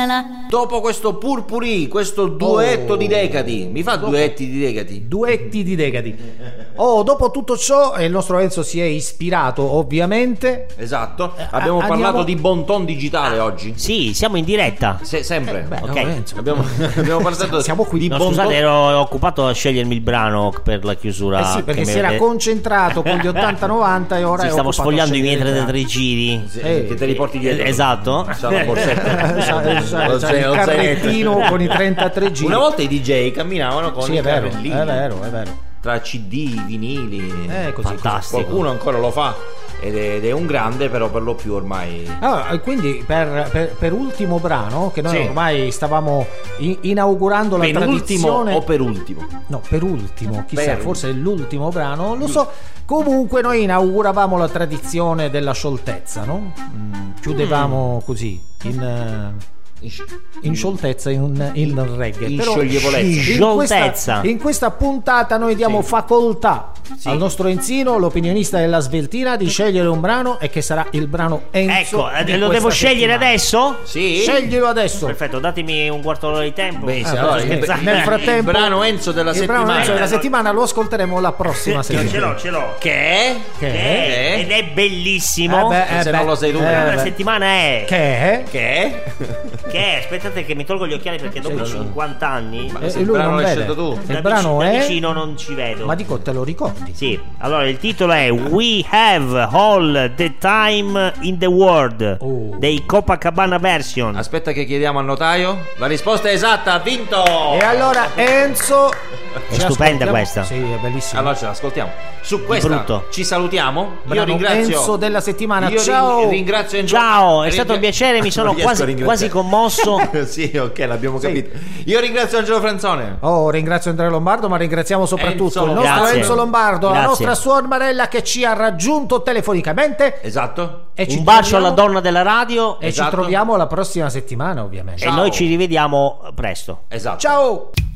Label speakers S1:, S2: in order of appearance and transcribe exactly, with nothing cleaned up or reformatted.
S1: Dopo questo purpurì, questo duetto oh. di Decadi, mi fa dopo, duetti di Decadi?
S2: Duetti di Decadi. Oh, dopo tutto ciò il nostro Enzo si è ispirato, ovviamente.
S1: Esatto. Abbiamo a, parlato andiamo... di bon ton digitale ah, oggi.
S3: Sì, siamo in diretta.
S1: Se, sempre.
S2: Eh, beh,
S3: ok.
S2: No,
S1: abbiamo, abbiamo parlato
S2: siamo qui
S1: di
S3: no,
S1: bon
S3: scusate,
S1: ton...
S3: ero occupato a scegliermi il brano per la chiusura.
S2: Eh sì, perché si
S3: avete...
S2: era concentrato con gli ottanta novanta e ora
S3: sì,
S2: è
S3: stavo sfogliando i miei trentatré
S2: giri.
S3: giri.
S1: Sì, eh, che te li porti dietro.
S3: Esatto.
S1: La borsetta.
S2: Il carrettino con i trentatré giri.
S1: Una volta i D J camminavano con
S2: sì,
S1: i
S2: è vero,
S1: carrellini.
S2: è vero, è vero.
S1: Tra C D, vinili.
S2: Eh, così,
S3: fantastico.
S1: Qualcuno ancora lo fa ed è, ed è un grande, però per lo più ormai.
S2: Ah, quindi per, per, per ultimo brano, che noi
S1: sì.
S2: ormai stavamo in, inaugurando la
S1: Penultimo
S2: tradizione.
S1: o per ultimo?
S2: No, per ultimo, chissà,
S1: per...
S2: forse è l'ultimo brano, lo so. Comunque noi inauguravamo la tradizione della scioltezza, no? Mm, chiudevamo mm. così in in scioltezza, in, in reggae,
S1: in
S2: però
S1: scioglievolezza,
S2: in questa, in questa puntata noi diamo sì. facoltà sì. al nostro Enzino, l'opinionista della Sveltina, di scegliere un brano e che sarà il brano Enzo.
S3: Ecco, lo devo scegliere
S2: settimana.
S3: Adesso?
S1: Sì.
S2: Sceglielo adesso.
S3: Perfetto, datemi un quarto d'ora di tempo.
S1: Beh, sì,
S2: ah,
S1: allora,
S2: il,
S1: il,
S2: nel frattempo
S1: il brano Enzo della
S2: il
S1: settimana.
S2: brano Enzo della settimana lo ascolteremo la prossima settimana.
S3: Ce l'ho, ce l'ho.
S1: Che è?
S2: Che
S3: è? Ed è bellissimo.
S2: Eh beh, eh
S1: se
S2: beh,
S1: non lo sai tu,
S2: eh,
S3: la settimana è
S2: che è?
S1: Che è?
S3: Che è? Aspettate che mi tolgo gli occhiali perché dopo
S2: sì,
S3: cinquanta anni
S1: ma
S2: eh,
S1: se
S2: lui
S1: il brano
S2: non
S1: l'hai
S2: vede.
S1: scelto tu.
S2: Il
S3: da
S2: brano
S3: vicino,
S2: è
S3: da vicino non ci vedo.
S2: Ma dico, te lo ricordi?
S3: Sì. Allora il titolo è We Have All the Time in the World
S2: oh.
S3: dei Copacabana Version.
S1: Aspetta che chiediamo al notaio. La risposta è esatta, ha vinto.
S2: E allora Enzo,
S3: è stupenda questa.
S2: Sì, è bellissima.
S1: Allora ce l'ascoltiamo. Su questa
S3: brutto.
S1: ci salutiamo.
S2: Brano
S1: Io ringrazio
S2: Enzo della settimana.
S1: Io
S2: ciao.
S1: Ringrazio Enzo.
S3: Ciao, è stato un piacere, mi sono quasi, quasi commosso.
S1: Sì, ok, l'abbiamo capito. Sì. Io ringrazio Angelo Franzone.
S2: Oh, ringrazio Andrea Lombardo, ma ringraziamo soprattutto
S1: Enzo,
S2: il nostro
S3: grazie.
S2: Enzo Lombardo,
S3: Grazie.
S2: la nostra suor Marella che ci ha raggiunto telefonicamente.
S1: Esatto.
S2: E ci
S3: un bacio
S2: troviamo...
S3: alla donna della radio.
S2: E
S1: esatto.
S2: ci troviamo la prossima settimana, ovviamente.
S3: E
S1: Ciao.
S3: noi ci rivediamo presto.
S1: Esatto.
S2: Ciao.